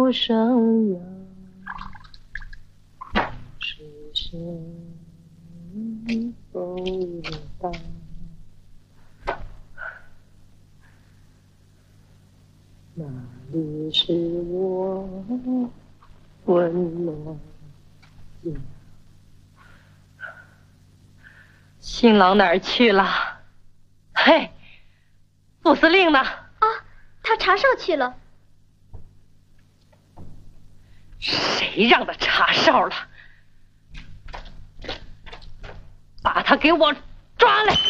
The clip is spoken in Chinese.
路上呀，是谁风雨大？哪里是我温暖家？新郎哪儿去了？嘿，副司令呢？ 啊，他查哨去了。 谁让他查哨了？把他给我抓来！